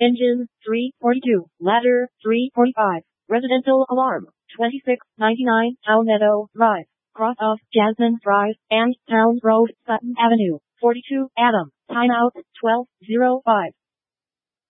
Engine, 342. Ladder, 345. Residential alarm, 2699 Palmetto Drive. Cross of Jasmine Drive and Towns Road, Sutton Avenue, 42 Adam. Timeout, 12:05.